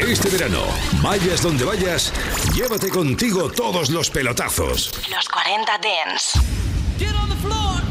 Este verano, vayas donde vayas, llévate contigo todos los pelotazos. Los 40 Dance. Get on the floor.